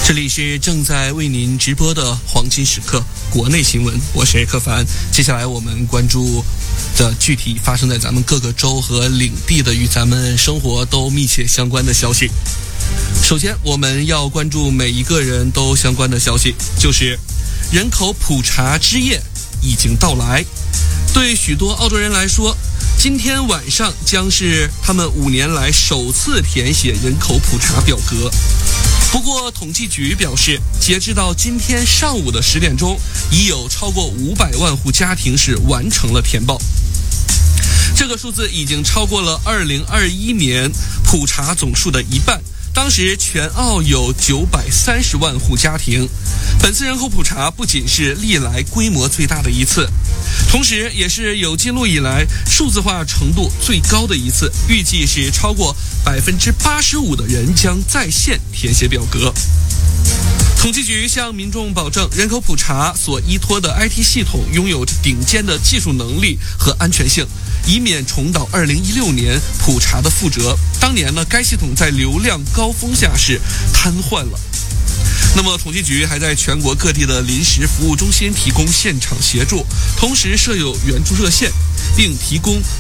这里是正在为您直播的黄金时刻国内新闻，我是柯凡。接下来我们关注的具体发生在咱们各个州和领地的与咱们生活都密切相关的消息。首先我们要关注每一个人都相关的消息，就是人口普查之夜已经到来。对许多澳洲人来说，今天晚上将是他们5年来首次填写人口普查表格。不过统计局表示，截至到今天上午的10点钟，已有超过500万户家庭是完成了填报。这个数字已经超过了2021年普查总数的一半，当时全澳有930万户家庭。本次人口普查不仅是历来规模最大的一次，同时也是有记录以来数字化程度最高的一次，预计是超过85%的人将在线填写表格。统计局向民众保证，人口普查所依托的 IT 系统拥有着顶尖的技术能力和安全性，以免重蹈2016年普查的覆辙。当年呢，该系统在流量高峰下是瘫痪了。那么统计局还在全国各地的临时服务中心提供现场协助，同时设有援助热线，并提供